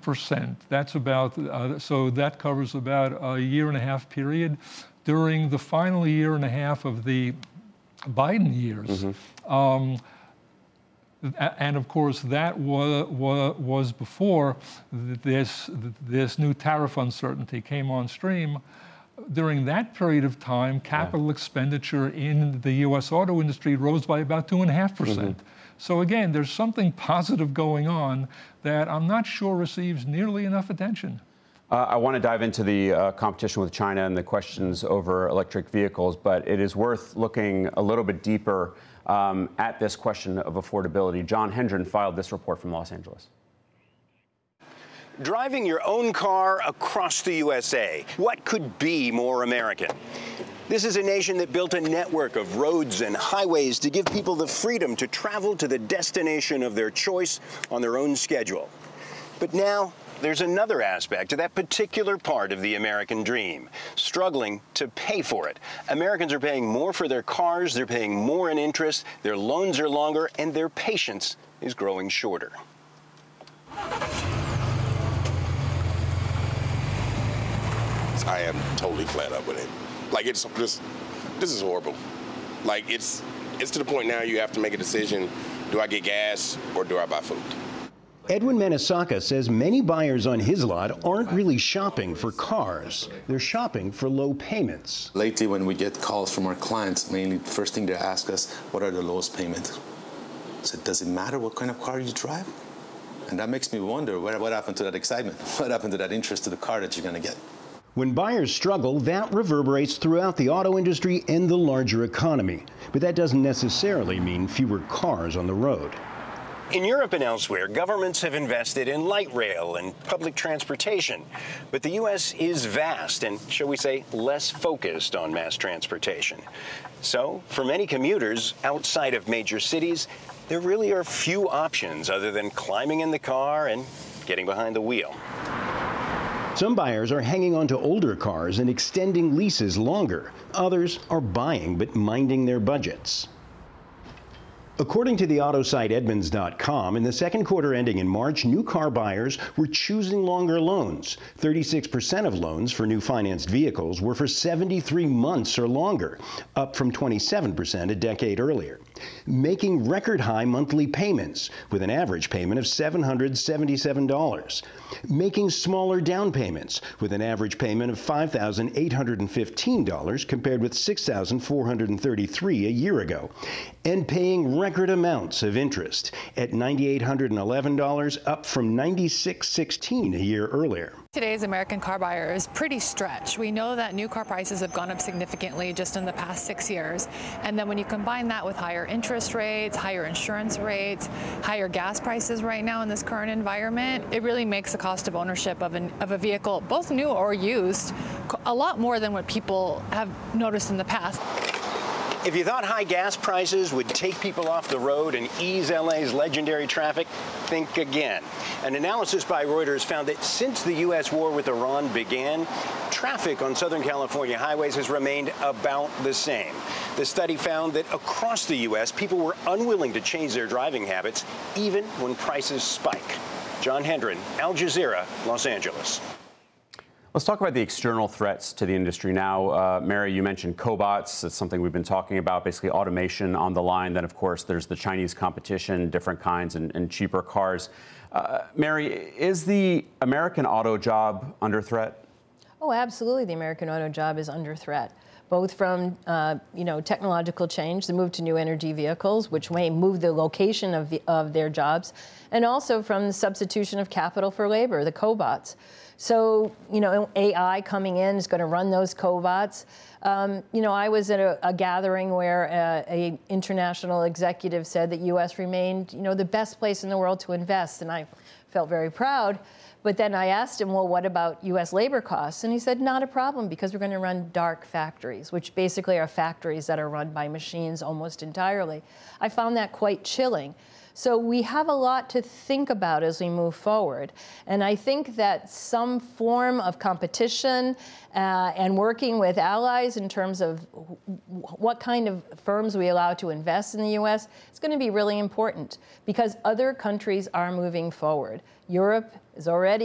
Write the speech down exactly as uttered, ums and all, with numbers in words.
percent. That's about, uh, so that covers about a year and a half period. During the final year and a half of the Biden years, mm-hmm. um, and of course, that was, was before this, this new tariff uncertainty came on stream. During that period of time, capital yeah. expenditure in the U S auto industry rose by about two and a half percent. So again, there's something positive going on that I'm not sure receives nearly enough attention. Uh, I want to dive into the uh, competition with China and the questions over electric vehicles, but it is worth looking a little bit deeper um, at this question of affordability. John Hendren filed this report from Los Angeles. Driving your own car across the U S A. What could be more American? This is a nation that built a network of roads and highways to give people the freedom to travel to the destination of their choice on their own schedule. But now, there's another aspect to that particular part of the American dream, struggling to pay for it. Americans are paying more for their cars, they're paying more in interest, their loans are longer, and their patience is growing shorter. I am totally flat up with it. Like, it's just, this is horrible. Like, it's, it's to the point now you have to make a decision, do I get gas or do I buy food? Edwin Manisaka says many buyers on his lot aren't really shopping for cars. They're shopping for low payments. Lately, when we get calls from our clients, mainly the first thing they ask us, what are the lowest payments? I said, does it matter what kind of car you drive? And that makes me wonder, what, what happened to that excitement? What happened to that interest to the car that you're going to get? When buyers struggle, that reverberates throughout the auto industry and the larger economy. But that doesn't necessarily mean fewer cars on the road. In Europe and elsewhere, governments have invested in light rail and public transportation. But the U S is vast and, shall we say, less focused on mass transportation. So, for many commuters outside of major cities, there really are few options other than climbing in the car and getting behind the wheel. Some buyers are hanging on to older cars and extending leases longer. Others are buying but minding their budgets. According to the auto site Edmunds dot com, in the second quarter ending in March, new car buyers were choosing longer loans. thirty-six percent of loans for new financed vehicles were for seventy-three months or longer, up from twenty-seven percent a decade earlier. Making record high monthly payments, with an average payment of seven hundred seventy-seven dollars. Making smaller down payments, with an average payment of five thousand eight hundred fifteen dollars compared with six thousand four hundred thirty-three dollars a year ago. And paying record amounts of interest at nine thousand eight hundred eleven dollars, up from nine thousand six hundred sixteen dollars a year earlier. Today's American car buyer is pretty stretched. We know that new car prices have gone up significantly just in the past six years. And then when you combine that with higher interest rates, higher insurance rates, higher gas prices right now in this current environment, it really makes the cost of ownership of, an, of a vehicle, both new or used, a lot more than what people have noticed in the past. If you thought high gas prices would take people off the road and ease L A's legendary traffic, think again. An analysis by Reuters found that since the U S war with Iran began, traffic on Southern California highways has remained about the same. The study found that across the U S, people were unwilling to change their driving habits, even when prices spike. John Hendren, Al Jazeera, Los Angeles. Let's talk about the external threats to the industry now. Uh, Mary, you mentioned cobots. It's something we've been talking about, basically automation on the line. Then, of course, there's the Chinese competition, different kinds and, and cheaper cars. Uh, Mary, is the American auto job under threat? Oh, absolutely. The American auto job is under threat, both from uh, you know, technological change, the move to new energy vehicles, which may move the location of, the, of their jobs, and also from the substitution of capital for labor, the cobots. So, you know, A I coming in is going to run those cobots. Um, you know, I was at a, a gathering where uh, a international executive said that U S remained, you know, the best place in the world to invest, and I felt very proud. But then I asked him, well, what about U S labor costs? And he said, not a problem, because we're going to run dark factories, which basically are factories that are run by machines almost entirely. I found that quite chilling. So we have a lot to think about as we move forward. And I think that some form of competition uh, and working with allies in terms of what kind of firms we allow to invest in the U S is going to be really important, because other countries are moving forward. Europe is already